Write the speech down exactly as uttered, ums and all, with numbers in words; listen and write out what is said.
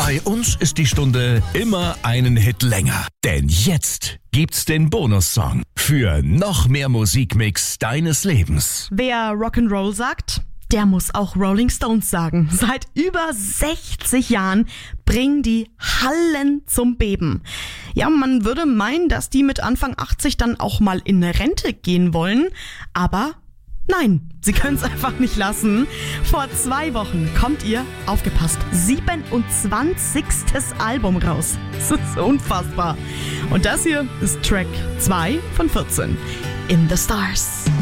Bei uns ist die Stunde immer einen Hit länger. Denn jetzt gibt's den Bonussong für noch mehr Musikmix deines Lebens. Wer Rock'n'Roll sagt, der muss auch Rolling Stones sagen. Seit über sechzig Jahren bringen die Hallen zum Beben. Ja, man würde meinen, dass die mit Anfang achtzig dann auch mal in Rente gehen wollen. Aber nein, sie können es einfach nicht lassen. Vor zwei Wochen kommt ihr, aufgepasst, siebenundzwanzigstes Album raus. Das ist unfassbar. Und das hier ist Track zwei von vierzehn. In the Stars.